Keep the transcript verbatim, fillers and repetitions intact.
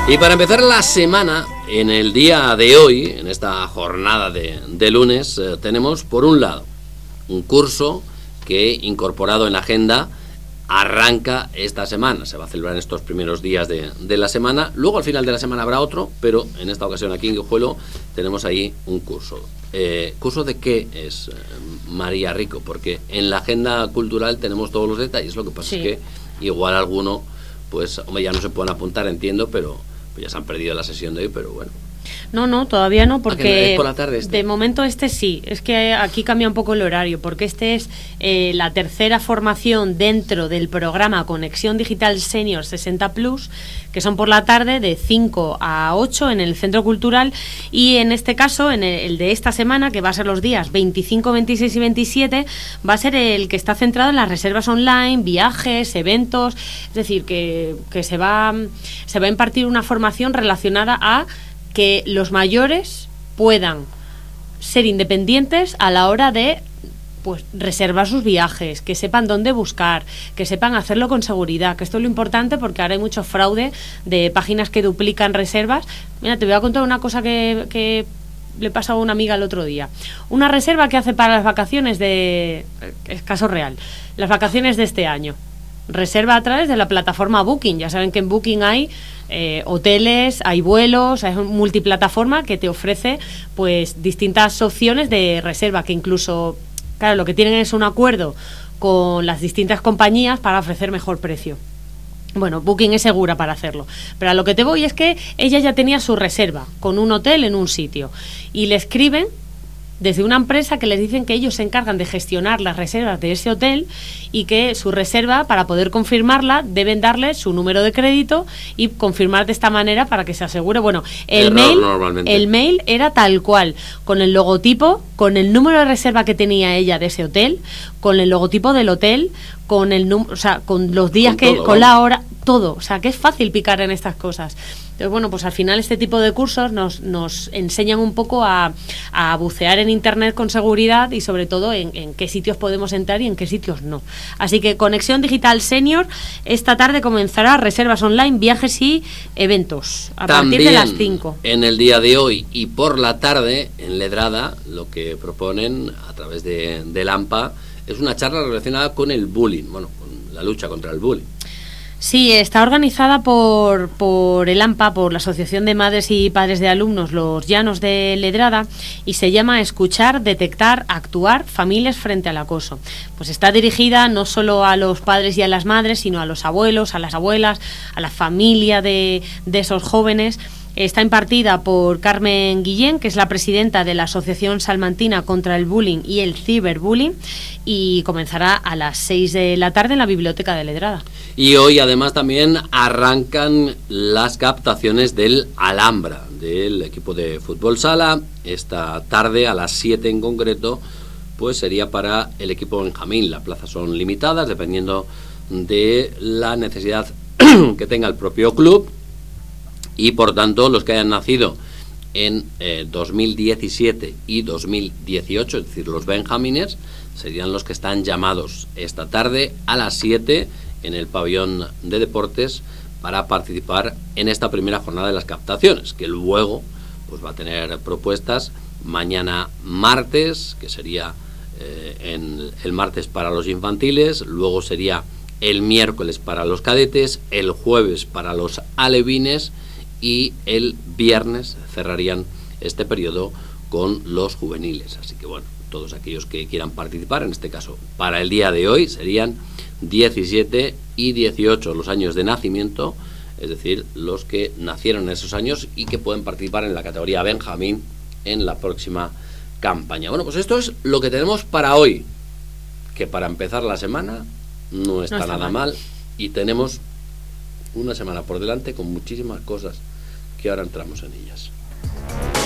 Y para empezar la semana, en el día de hoy, en esta jornada de, de lunes, eh, tenemos por un lado un curso que, incorporado en la agenda, arranca esta semana. Se va a celebrar en estos primeros días de, de la semana. Luego al final de la semana habrá otro, pero en esta ocasión aquí en Guijuelo tenemos ahí un curso. Eh, ¿Curso de qué es, eh, María Rico? Porque en la agenda cultural tenemos todos los detalles. Lo que pasa sí. es que igual alguno, pues, hombre, ya no se pueden apuntar, entiendo, pero pues ya se han perdido la sesión de hoy, pero bueno. No, no, todavía no, porque ¿Es por la tarde este? De momento este sí, es que aquí cambia un poco el horario, porque este es eh, la tercera formación dentro del programa Conexión Digital Senior sesenta plus, que son por la tarde de cinco a ocho en el Centro Cultural, y en este caso, en el, el de esta semana, que va a ser los días veinticinco, veintiséis y veintisiete, va a ser el que está centrado en las reservas online, viajes, eventos, es decir, que, que se va, se va a impartir una formación relacionada a que los mayores puedan ser independientes a la hora de pues reservar sus viajes, que sepan dónde buscar, que sepan hacerlo con seguridad, que esto es lo importante porque ahora hay mucho fraude de páginas que duplican reservas. Mira, te voy a contar una cosa que, que le pasó a una amiga el otro día. Una reserva que hace para las vacaciones de... es caso real, las vacaciones de este año. Reserva a través de la plataforma Booking. Ya saben que en Booking hay eh, hoteles, hay vuelos, hay multiplataforma que te ofrece pues distintas opciones de reserva, que incluso, claro, lo que tienen es un acuerdo con las distintas compañías para ofrecer mejor precio. Bueno, Booking es segura para hacerlo. Pero a lo que te voy es que ella ya tenía su reserva con un hotel en un sitio y le escriben desde una empresa que les dicen que ellos se encargan de gestionar las reservas de ese hotel y que su reserva, para poder confirmarla, deben darle su número de crédito y confirmar de esta manera para que se asegure. Bueno, el mail, el mail era tal cual, con el logotipo, con el número de reserva que tenía ella de ese hotel, con el logotipo del hotel, con el número, o sea, con los días con que, todo, con la hora, todo. O sea, que es fácil picar en estas cosas. Entonces, bueno, pues al final este tipo de cursos nos, nos enseñan un poco a, a bucear en Internet con seguridad y sobre todo en, en qué sitios podemos entrar y en qué sitios no. Así que Conexión Digital Senior esta tarde comenzará reservas online, viajes y eventos a También, partir de las cinco. En el día de hoy y por la tarde en Ledrada lo que proponen a través de, de Lampa es una charla relacionada con el bullying, bueno, con la lucha contra el bullying. Sí, está organizada por, por el AMPA, por la Asociación de Madres y Padres de Alumnos Los Llanos de Ledrada, y se llama Escuchar, Detectar, Actuar, Familias frente al acoso. Pues está dirigida no solo a los padres y a las madres, sino a los abuelos, a las abuelas, a la familia de, de esos jóvenes. Está impartida por Carmen Guillén, que es la presidenta de la Asociación Salmantina contra el Bullying y el Ciberbullying, y comenzará a las seis de la tarde en la Biblioteca de Ledrada. Y hoy además también arrancan las captaciones del Alhambra, del equipo de fútbol sala. Esta tarde a las siete en concreto, pues sería para el equipo Benjamín. Las plazas son limitadas dependiendo de la necesidad que tenga el propio club. Y por tanto los que hayan nacido en eh, dos mil diecisiete y dos mil dieciocho, es decir, los benjamines, serían los que están llamados esta tarde a las siete en el pabellón de deportes para participar en esta primera jornada de las captaciones, que luego pues va a tener propuestas mañana martes, que sería eh, en el martes para los infantiles, luego sería el miércoles para los cadetes, el jueves para los alevines, y el viernes cerrarían este periodo con los juveniles. Así que bueno, todos aquellos que quieran participar, en este caso para el día de hoy, serían diecisiete y dieciocho los años de nacimiento, es decir, los que nacieron en esos años y que pueden participar en la categoría Benjamín en la próxima campaña. Bueno, pues esto es lo que tenemos para hoy, que para empezar la semana no está, no está nada mal. mal y tenemos una semana por delante con muchísimas cosas que ahora entramos en ellas.